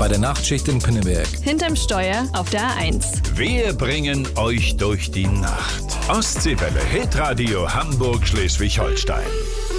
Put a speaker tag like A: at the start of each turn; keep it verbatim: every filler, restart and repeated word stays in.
A: bei der Nachtschicht in Pinneberg.
B: Hinterm Steuer auf der A eins.
C: Wir bringen euch durch die Nacht. Ostseewelle Hitradio Hamburg Schleswig-Holstein.